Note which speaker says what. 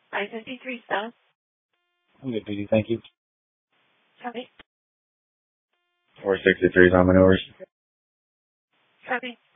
Speaker 1: 553 South.
Speaker 2: I'm good, PD. Thank you.
Speaker 1: Copy.
Speaker 2: 463 is on maneuvers.
Speaker 1: Copy.